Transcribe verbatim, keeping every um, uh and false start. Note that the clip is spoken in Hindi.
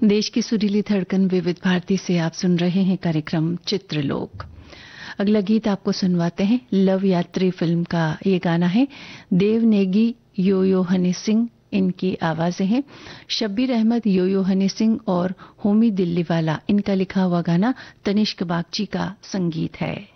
देश की सुरीली धड़कन विविध भारती से आप सुन रहे हैं कार्यक्रम चित्रलोक। अगला गीत आपको सुनवाते हैं। लव यात्री फिल्म का ये गाना है। देव नेगी, यो यो हनी सिंह इनकी आवाजें हैं। शब्बीर अहमद, यो यो हनी सिंह और होमी दिल्लीवाला इनका लिखा हुआ गाना तनिष्क बागची का संगीत है।